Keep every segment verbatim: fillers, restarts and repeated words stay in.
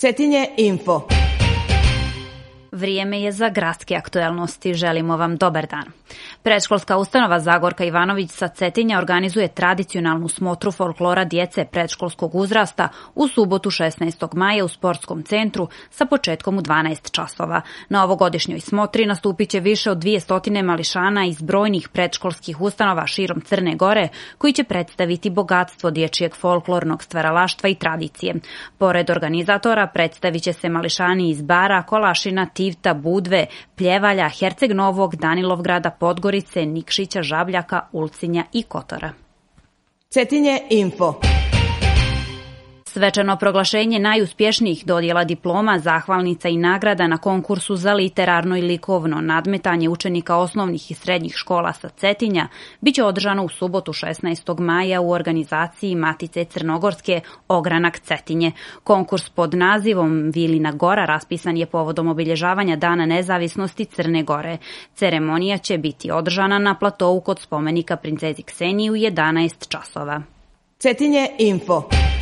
Cetinje info. Vrijeme je za gradske aktuelnosti. Želimo vam dobar dan. Predškolska ustanova Zagorka Ivanović sa Cetinja organizuje tradicionalnu smotru folklora djece predškolskog uzrasta u subotu šesnaestog maja u sportskom centru sa početkom u dvanaest časova. Na ovogodišnjoj smotri nastupit će više od dvjesto mališana iz brojnih predškolskih ustanova širom Crne Gore koji će predstaviti bogatstvo dječjeg folklornog stvaralaštva i tradicije. Pored organizatora predstavit će se mališani iz Bara, Kolašina, Tivta, Budve, Pljevalja, Herceg Novog, Danilovgrada, Podgorice, Nikšića, Žabljaka, Ulcinja i Kotora. Cetinje info. Svečano proglašenje najuspješnijih dodjela diploma, zahvalnica i nagrada na konkursu za literarno i likovno nadmetanje učenika osnovnih i srednjih škola sa Cetinja biće održano u subotu šesnaestog maja u organizaciji Matice Crnogorske Ogranak Cetinje. Konkurs pod nazivom Vilina Gora raspisan je povodom obilježavanja Dana nezavisnosti Crne Gore. Ceremonija će biti održana na platovu kod spomenika princezi Kseniji u jedanaest časova. Cetinje info.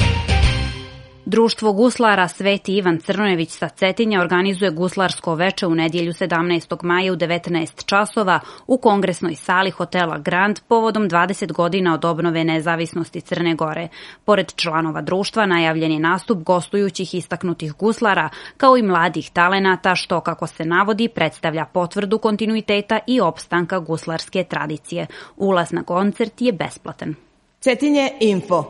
Društvo guslara Sveti Ivan Crnojević sa Cetinja organizuje guslarsko veče u nedjelju sedamnaestog maja u devetnaest časova u kongresnoj sali hotela Grand povodom dvadeset godina od obnove nezavisnosti Crne Gore. Pored članova društva najavljen je nastup gostujućih istaknutih guslara kao i mladih talenata što, kako se navodi, predstavlja potvrdu kontinuiteta i opstanka guslarske tradicije. Ulaz na koncert je besplatan. Cetinje info.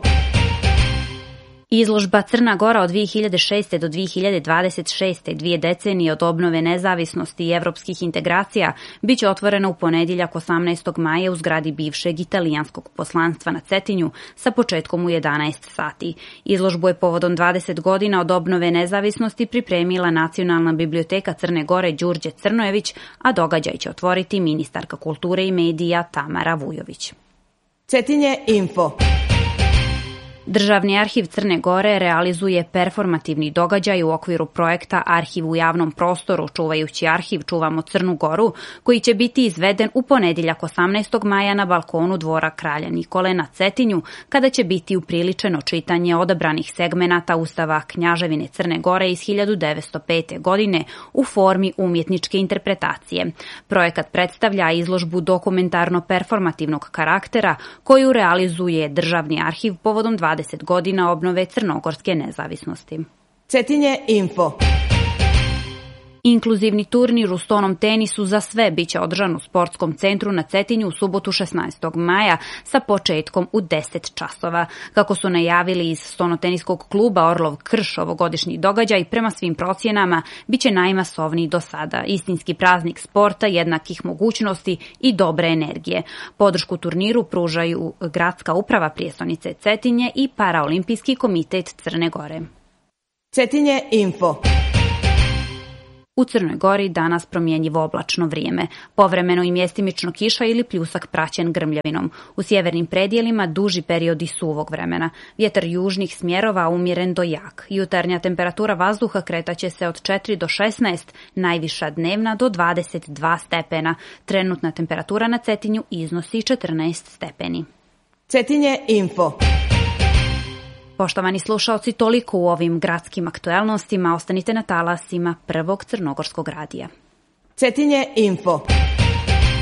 Izložba Crna Gora od dvije hiljade šeste. do dvije hiljade dvadeset šeste. dvije decenije od obnove nezavisnosti i evropskih integracija bit će otvorena u ponedjeljak osamnaestog maja u zgradi bivšeg italijanskog poslanstva na Cetinju sa početkom u jedanaest sati. Izložbu je povodom dvadeset godina od obnove nezavisnosti pripremila Nacionalna biblioteka Crne Gore Đurđe Crnojević, a događaj će otvoriti ministarka kulture i medija Tamara Vujović. Cetinje info. Državni arhiv Crne Gore realizuje performativni događaj u okviru projekta Arhiv u javnom prostoru, čuvajući arhiv Čuvamo Crnu Goru, koji će biti izveden u ponedjeljak osamnaestog maja na balkonu dvora Kralja Nikole na Cetinju, kada će biti upriličeno čitanje odabranih segmenata Ustava Knjaževine Crne Gore iz hiljadu devetsto pete. godine u formi umjetničke interpretacije. Projekat predstavlja izložbu dokumentarno-performativnog karaktera koju realizuje Državni arhiv povodom dvadeset godina obnove crnogorske nezavisnosti. Cetinje info. Inkluzivni turnir u stonom tenisu za sve biće održan u sportskom centru na Cetinju u subotu šesnaestog maja sa početkom u deset časova. Kako su najavili iz stonoteniskog kluba Orlov Krš, ovogodišnji događaj prema svim procjenama biće najmasovniji do sada. Istinski praznik sporta, jednakih mogućnosti i dobre energije. Podršku turniru pružaju Gradska uprava prijestolnice Cetinje i Paraolimpijski komitet Crne Gore. Cetinje info. U Crnoj Gori danas promjenjivo oblačno vrijeme, povremeno i mjestimično kiša ili pljusak praćen grmljavinom. U sjevernim predjelima duži periodi suvog vremena. Vjetar južnih smjerova umjeren do jak. Jutarnja temperatura vazduha kretaće se od četiri do šesnaest, najviša dnevna do dvadeset dva stepena. Trenutna temperatura na Cetinju iznosi četrnaest stepeni. Cetinje info. Poštovani slušaoci, toliko u ovim gradskim aktuelnostima. Ostanite na talasima Prvog crnogorskog radija. Cetinje info.